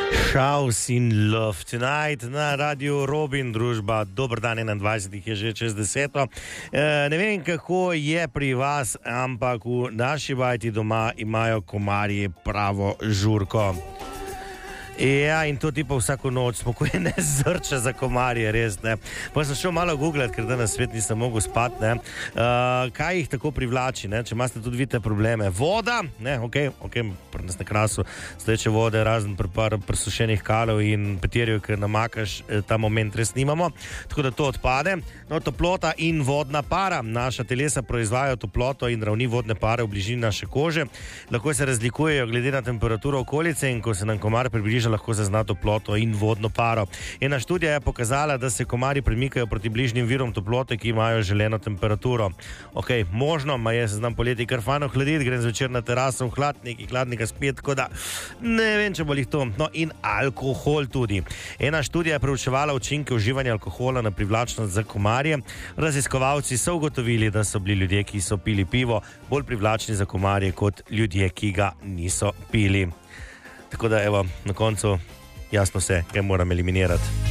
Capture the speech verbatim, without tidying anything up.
House in Love Tonight na radiju Robin, družba. Dober dan, enaindvajset je že čez deseto. E, ne vem, kako je pri vas, ampak v naši vajti doma imajo komarji pravo žurko. Ja, in to tipo vsako noč smo, ko je ne zrče za komarje, res, ne. Pa sem šel malo googlat, ker danes svet nisem mogel spat, ne. Uh, kaj jih tako privlači, ne, če imate tudi vidite probleme. Voda, ne, okej, okay, okej, okay, pri nas na Krasu steče vode, razen pri par presušenih kalov in petirjev, ker namakaš, ta moment res nimamo, tako da to odpade. No, toplota in vodna para. Naša telesa proizvajajo toploto in ravni vodne pare v bližini naše kože. Lahko se razlikujejo glede na temperaturo okolice in ko se nam komar približa, lahko zazna toploto in vodno paro. Ena študija je pokazala, da se komarji premikajo proti bližnjim virom toplote, ki imajo želeno temperaturo. Ok, možno, ma jaz znam poleti kar fajno hladiti, grem zvečer na teraso v hlad, nekaj hladnega spet, tako da ne vem, če bo jih to. No in alkohol tudi. Ena študija je preučevala učinke uživanja alkohola na privlačnost za komarje. Raziskovalci so ugotovili, da so bili ljudje, ki so pili pivo, bolj privlačni za komarje kot ljudje, ki ga niso pili. Tako da, evo, na koncu jasno se, kaj moram eliminirati.